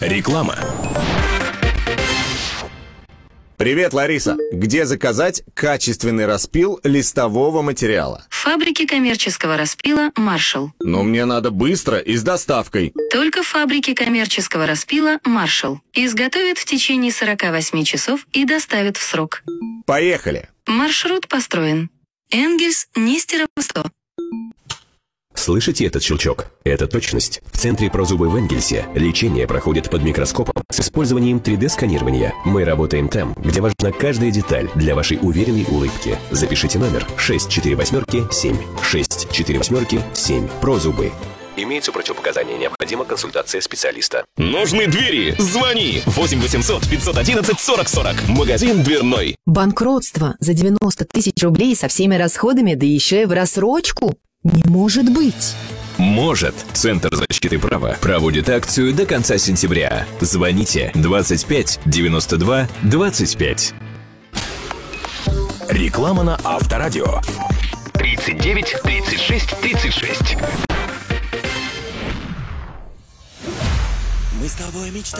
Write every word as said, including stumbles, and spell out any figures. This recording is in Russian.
Реклама. Привет, Лариса. Где заказать качественный распил листового материала? В фабрике коммерческого распила «Маршалл». Но мне надо быстро и с доставкой. Только в фабрике коммерческого распила «Маршалл». Изготовят в течение сорока восьми часов и доставят в срок. Поехали. Маршрут построен. Энгельс, Нестеров, сто. Слышите этот щелчок? Это точность. В центре Прозубы в Энгельсе лечение проходит под микроскопом с использованием три дэ-сканирования. Мы работаем там, где важна каждая деталь для вашей уверенной улыбки. Запишите номер шесть четыре восемь семь. шесть четыре восемь семь. Прозубы. Имеются противопоказания. Необходима консультация специалиста. Нужны двери? Звони! восемь восемьсот пятьсот одиннадцать сорок сорок. Магазин дверной. Банкротство за девяносто тысяч рублей со всеми расходами, да еще и в рассрочку? Не может быть! Может. Центр защиты права проводит акцию до конца сентября. Звоните двадцать пять девяносто два двадцать пять. Реклама на Авторадио. тридцать девять тридцать шесть тридцать шесть. Мы с тобой мечтали